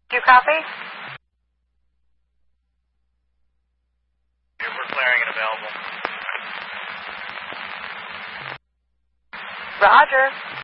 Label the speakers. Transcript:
Speaker 1: Do you copy?
Speaker 2: We're clearing and available.
Speaker 1: Roger.